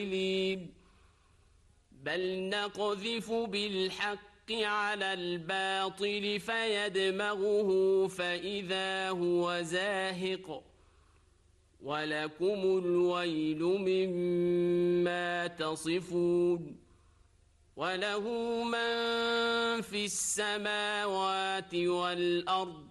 بل نقذف بالحق على الباطل فيدمغه فإذا هو زاهق ولكم الويل مما تصفون وله من في السماوات والأرض